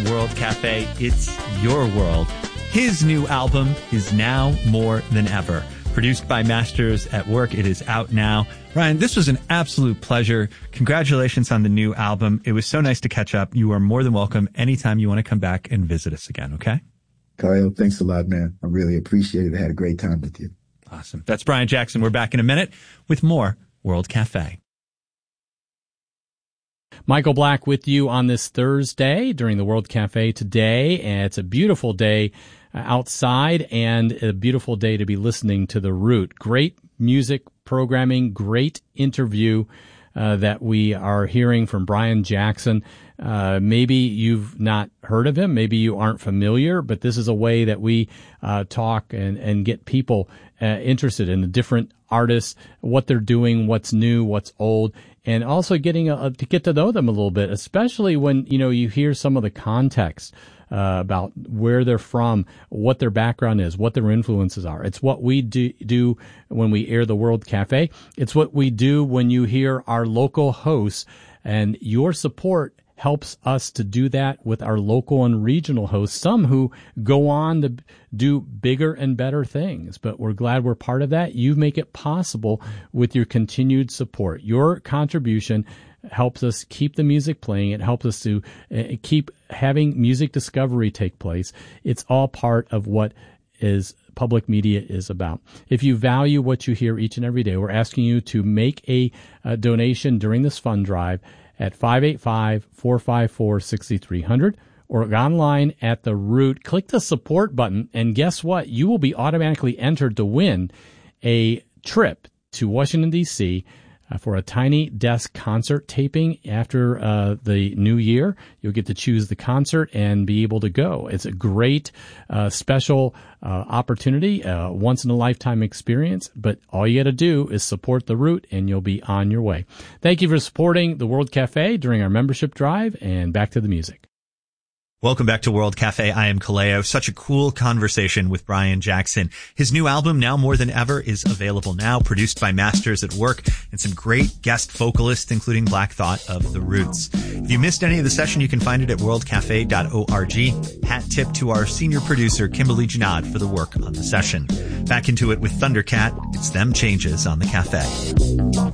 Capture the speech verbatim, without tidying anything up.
World Cafe. It's your world. His new album is Now More Than Ever. Produced by Masters at Work. It is out now. Ryan, this was an absolute pleasure. Congratulations on the new album. It was so nice to catch up. You are more than welcome anytime you want to come back and visit us again, okay? Kyle, thanks a lot, man. I really appreciate it. I had a great time with you. Awesome. That's Brian Jackson. We're back in a minute with more World Cafe. Michael Black with you on this Thursday during the World Cafe today. And it's a beautiful day outside and a beautiful day to be listening to The Root. Great music programming, great interview uh, that we are hearing from Brian Jackson. Uh, maybe you've not heard of him, maybe you aren't familiar, but this is a way that we uh, talk and, and get people uh, interested in the different artists, what they're doing, what's new, what's old, and also getting a, to get to know them a little bit, especially when, you know, you hear some of the context Uh, about where they're from, what their background is, what their influences are. It's what we do, do when we air the World Cafe. It's what we do when you hear our local hosts, and your support helps us to do that with our local and regional hosts, some who go on to do bigger and better things. But we're glad we're part of that. You make it possible with your continued support. Your contribution helps us keep the music playing. It helps us to uh, keep having music discovery take place. It's all part of what is public media is about. If you value what you hear each and every day, we're asking you to make a, a donation during this fund drive at five eight five, four five four, six three zero zero or online at The Root. Click the support button, and guess what? You will be automatically entered to win a trip to Washington, D C Uh, for a Tiny Desk concert taping after uh, the new year. You'll get to choose the concert and be able to go. It's a great uh, special uh, opportunity, uh, once-in-a-lifetime experience, but all you got to do is support The Root, and you'll be on your way. Thank you for supporting the World Cafe during our membership drive, and back to the music. Welcome back to World Cafe. I am Kaleo. Such a cool conversation with Brian Jackson. His new album, Now More Than Ever, is available now, produced by Masters at Work, and some great guest vocalists, including Black Thought of The Roots. If you missed any of the session, you can find it at world cafe dot org. Hat tip to our senior producer, Kimberly Janad, for the work on the session. Back into it with Thundercat. It's Them Changes on the Cafe.